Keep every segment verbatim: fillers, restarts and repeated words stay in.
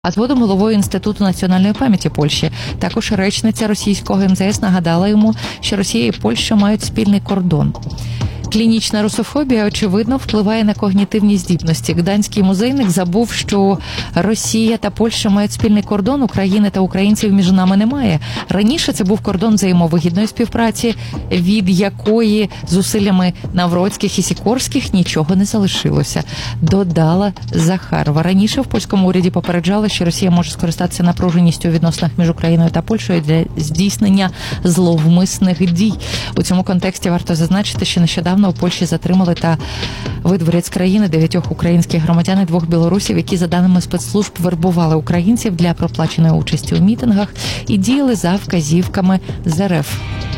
А згодом головою Інституту національної пам'яті Польщі. Також речниця російського ем зе ес нагадала йому, що Росія і Польща мають спільний кордон. Клінічна русофобія, очевидно, впливає на когнітивні здібності. Гданський музейник забув, що Росія та Польща мають спільний кордон, України та українців між нами немає. Раніше це був кордон взаємовигідної співпраці, від якої зусиллями Навроцьких і Сікорських нічого не залишилося, додала Захарова. Раніше в польському уряді попереджали, що Росія може скористатися напруженістю у відносинах між Україною та Польщею для здійснення зловмисних дій. У цьому контексті варто зазначити, що нещодавно у Польщі затримали та видворять з країни дев'ятьох українських громадян і двох білорусів, які, за даними спецслужб, вербували українців для проплаченої участі у мітингах і діяли за вказівками з ер еф.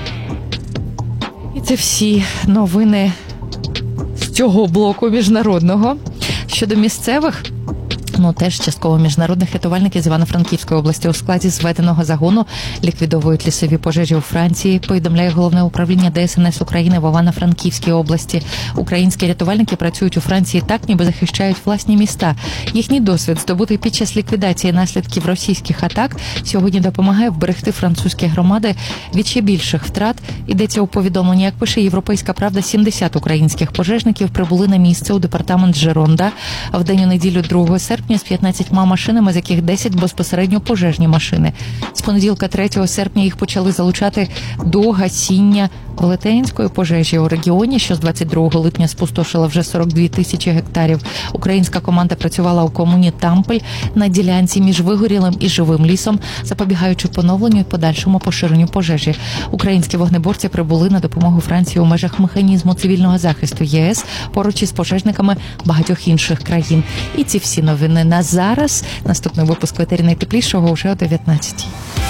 І це всі новини з цього блоку міжнародного. Щодо місцевих, ну теж частково міжнародних, рятувальники з Івано-Франківської області у складі зведеного загону ліквідовують лісові пожежі у Франції, повідомляє Головне управління де ес ен ес України в Івано-Франківській області. Українські рятувальники працюють у Франції так, ніби захищають власні міста. Їхній досвід, здобутий під час ліквідації наслідків російських атак, сьогодні допомагає вберегти французькі громади від ще більших втрат. Йдеться у повідомленні, як пише «Європейська правда», сімдесят українських пожежників прибули на місце у департамент Жеронда в день у неділю другого серпня з п'ятнадцятьма машинами, з яких десять безпосередньо пожежні машини. З понеділка третього серпня їх почали залучати до гасіння велетенської пожежі у регіоні, що з двадцять другого липня спустошила вже сорок дві тисячі гектарів. Українська команда працювала у комуні Тампель на ділянці між вигорілим і живим лісом, запобігаючи поновленню і подальшому поширенню пожежі. Українські вогнеборці прибули на допомогу Франції у межах механізму цивільного захисту є ес поруч із пожежниками багатьох інших країн. І ці всі новини на зараз. Наступний випуск «В етері найтеплішого» вже о дев'ятнадцятій.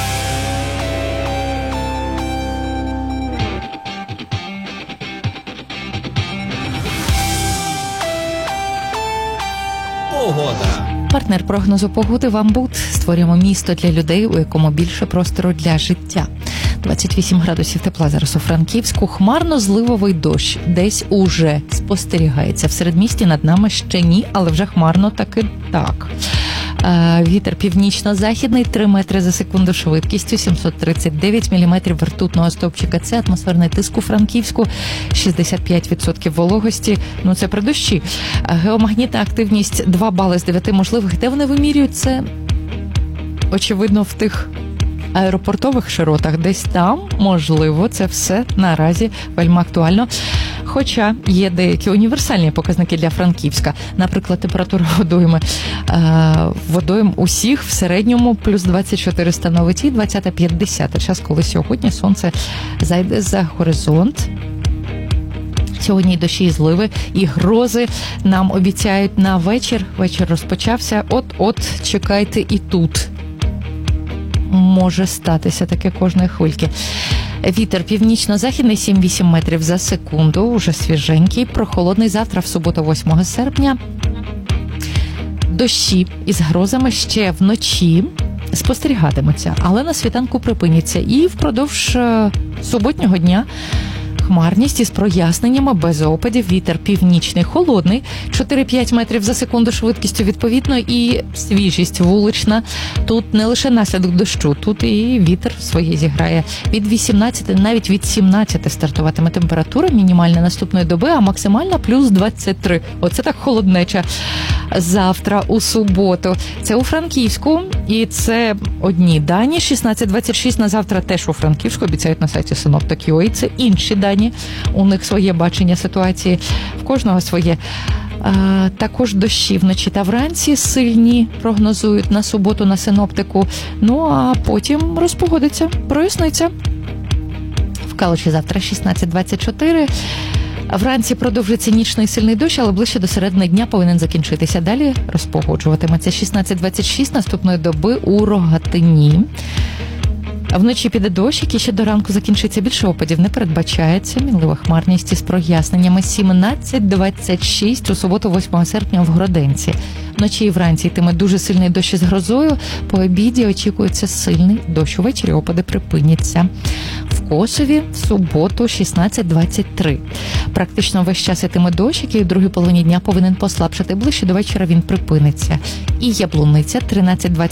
Погода. Партнер прогнозу погоди «Вамбут». Створюємо місто для людей, у якому більше простору для життя. двадцять вісім градусів тепла зараз у Франківську. Хмарно-зливовий дощ десь уже спостерігається. В середмісті над нами ще ні, але вже хмарно таки так. Вітер північно-західний, три метри за секунду швидкістю, сімсот тридцять дев'ять міліметрів ртутного стовпчика. Це атмосферний тиск у Франківську, шістдесят п'ять відсотків вологості. Ну, це при дощі. Геомагнітна активність два бали з дев'яти можливих. Де вони вимірюють це? Очевидно, в тих аеропортових широтах. Десь там, можливо, це все наразі вельми актуально. Хоча є деякі універсальні показники для Франківська. Наприклад, температура водойми. Водойм усіх в середньому плюс двадцять чотири становить і двадцята п'ятдесят. Час, коли сьогодні сонце зайде за горизонт. Сьогодні дощі і зливи, і грози нам обіцяють на вечір. Вечір розпочався. От-от, чекайте і тут. Може статися таке кожної хвильки. Вітер північно-західний сім-вісім метрів за секунду, уже свіженький, прохолодний. Завтра в суботу восьмого серпня. Дощі із грозами ще вночі спостерігатимуться, але на світанку припиняться. І впродовж суботнього дня хмарність із проясненнями, без опадів, вітер північний, холодний, чотири-п'ять метрів за секунду швидкістю відповідно, і свіжість вулична. Тут не лише наслідок дощу, тут і вітер своє зіграє. Від вісімнадцяти, навіть від сімнадцяти стартуватиме температура мінімальна наступної доби, а максимальна плюс двадцять три. Оце так холоднеча. Завтра у суботу. Це у Франківську, і це одні дані. шістнадцять двадцять шість на завтра теж у Франківську, обіцяють на сайті синоптиків. І це інші дані. У них своє бачення ситуації, в кожного своє. А, також дощі вночі та вранці сильні прогнозують на суботу на синоптику. Ну, а потім розпогодиться, проясниться. В Калуші завтра шістнадцять двадцять чотири. Вранці продовжиться нічний сильний дощ, але ближче до середини дня повинен закінчитися. Далі розпогоджуватиметься шістнадцять двадцять шість наступної доби у Рогатині. Вночі піде дощ, який ще до ранку закінчиться. Більше опадів не передбачається. Мінлива хмарність із проясненнями. сімнадцять двадцять шість у суботу восьмого серпня в Гроденці. Вночі і вранці йтиме дуже сильний дощ із грозою. По обіді очікується сильний дощ. Увечері опади припиняться. В Косові в суботу шістнадцять двадцять три. Практично весь час йтиме дощ, який у другій половині дня повинен послабшати. Ближче до вечора він припиниться. І Яблуниця тринадцять двадцять